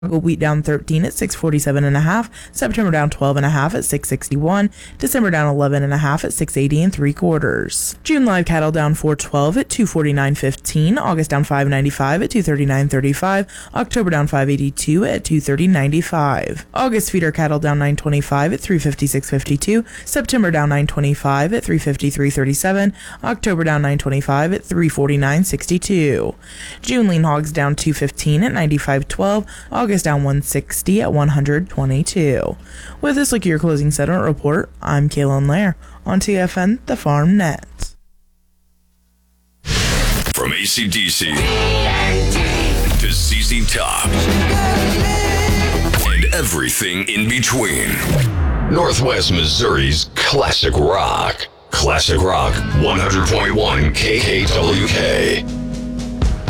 Wheat down 13 at 647.5. September down 12.5 at 661. December down 11.5 at 680 3/4. June live cattle down 412 at 249.15. August down 595 at 239.35. October down 582 at 230.95. August feeder cattle down 925 at 356.52. September down 925 at 353.37. October down 925 at 349.62. June lean hogs down 215 at 95.12. August down 160 at 122. With this look at your closing settlement report, I'm Kaylin Lair on TFN, the Farm Net. From AC/DC to ZZ Top and everything in between. Northwest Missouri's classic rock. Classic Rock 100.1 KKWK.